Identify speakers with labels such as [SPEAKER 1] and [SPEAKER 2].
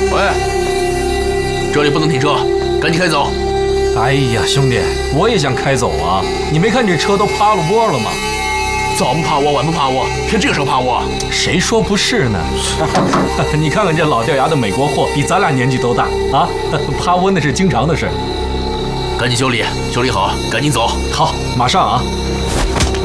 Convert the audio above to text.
[SPEAKER 1] 喂，这里不能停车，赶紧开走！
[SPEAKER 2] 哎呀，兄弟，我也想开走啊！你没看这车都趴了窝了吗？
[SPEAKER 1] 早不怕我，晚不怕我，偏这个时候怕我？
[SPEAKER 2] 谁说不是呢？你看看这老掉牙的美国货，比咱俩年纪都大啊！趴窝那是经常的事。
[SPEAKER 1] 赶紧修理，修理好，赶紧走。
[SPEAKER 2] 好，马上啊！